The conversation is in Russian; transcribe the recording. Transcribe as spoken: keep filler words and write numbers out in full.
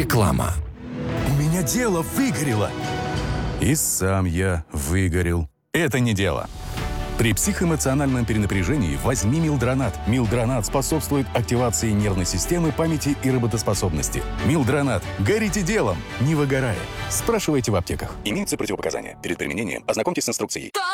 Реклама. У меня дело выгорело. И сам я выгорел. Это не дело. При психоэмоциональном перенапряжении возьми Милдронат. Милдронат способствует активации нервной системы, памяти и работоспособности. Милдронат. Горите делом, не выгорая. Спрашивайте в аптеках. Имеются противопоказания. Перед применением ознакомьтесь с инструкцией.